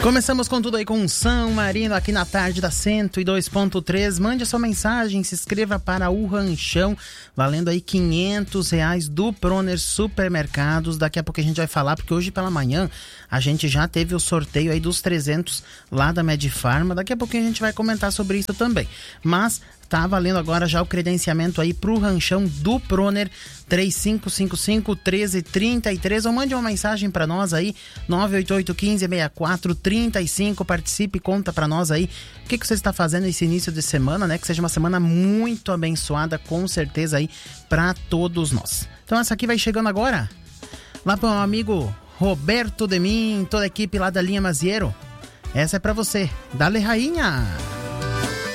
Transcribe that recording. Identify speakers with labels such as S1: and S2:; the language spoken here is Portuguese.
S1: Começamos com tudo aí com São Marino aqui na tarde da 102.3. Mande a sua mensagem, se inscreva para o Ranchão, valendo aí R$500 do Proner Supermercados. Daqui a pouco a gente vai falar, porque hoje pela manhã a gente já teve o sorteio aí dos 300 lá da Medifarma. Daqui a pouquinho a gente vai comentar sobre isso também. Mas tá valendo agora já o credenciamento aí pro Ranchão do Proner, 3555-1333, ou mande uma mensagem pra nós aí, 988-1564-35, participe, conta pra nós aí o que você está fazendo esse início de semana, né? Que seja uma semana muito abençoada, com certeza aí, pra todos nós. Então essa aqui vai chegando agora, lá pro meu amigo Roberto Demin, toda a equipe lá da linha Maziero. Essa é pra você, dale rainha!